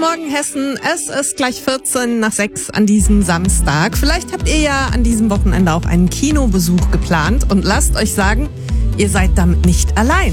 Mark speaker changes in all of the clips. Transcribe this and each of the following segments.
Speaker 1: Morgen Hessen, es ist gleich 14 nach 6 an diesem Samstag. Vielleicht habt ihr ja an diesem Wochenende auch einen Kinobesuch geplant und lasst euch sagen, ihr seid damit nicht allein.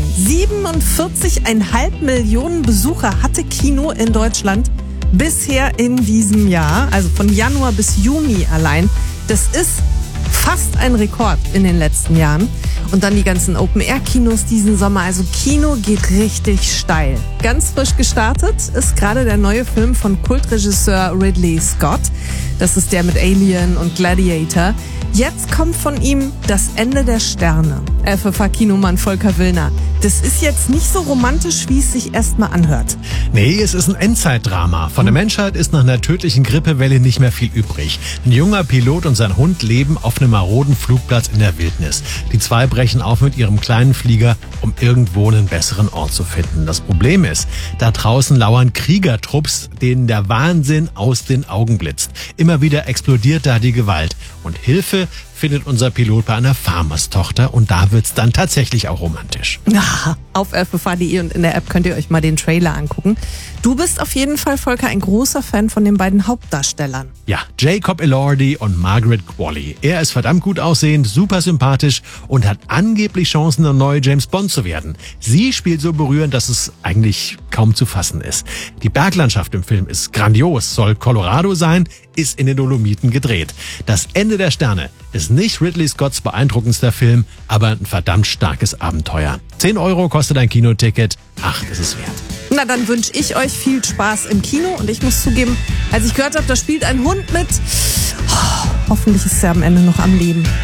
Speaker 1: 47,5 Millionen Besucher hatte Kino in Deutschland bisher in diesem Jahr, also von Januar bis Juni allein. Das ist fast ein Rekord in den letzten Jahren. Und dann die ganzen Open-Air-Kinos diesen Sommer. Also Kino geht richtig steil. Ganz frisch gestartet ist gerade der neue Film von Kultregisseur Ridley Scott. Das ist der mit Alien und Gladiator. Jetzt kommt von ihm Das Ende der Sterne. FFH-Kinomann Volker Willner. Das ist jetzt nicht so romantisch, wie es sich erstmal anhört.
Speaker 2: Nee, es ist ein Endzeitdrama. Von der Menschheit ist nach einer tödlichen Grippewelle nicht mehr viel übrig. Ein junger Pilot und sein Hund leben auf einem maroden Flugplatz in der Wildnis. Die zwei brechen auf mit ihrem kleinen Flieger, um irgendwo einen besseren Ort zu finden. Das Problem ist, da draußen lauern Kriegertrupps, denen der Wahnsinn aus den Augen blitzt. Immer wieder explodiert da die Gewalt. Und Hilfe findet unser Pilot bei einer Farmerstochter und da wird's dann tatsächlich auch romantisch.
Speaker 1: Ja, auf FFH.de und in der App könnt ihr euch mal den Trailer angucken. Du bist auf jeden Fall, Volker, ein großer Fan von den beiden Hauptdarstellern.
Speaker 2: Ja, Jacob Elordi und Margaret Qualley. Er ist verdammt gut aussehend, super sympathisch und hat angeblich Chancen, der neue James Bond zu werden. Sie spielt so berührend, dass es eigentlich kaum zu fassen ist. Die Berglandschaft im Film ist grandios, soll Colorado sein, ist in den Dolomiten gedreht. Das Ende der Sterne ist nicht Ridley Scotts beeindruckendster Film, aber ein verdammt starkes Abenteuer. 10 € kostet ein Kinoticket. Ach, ist es wert.
Speaker 1: Na, dann wünsche ich euch viel Spaß im Kino. Und ich muss zugeben, als ich gehört habe, da spielt ein Hund mit, hoffentlich ist er am Ende noch am Leben.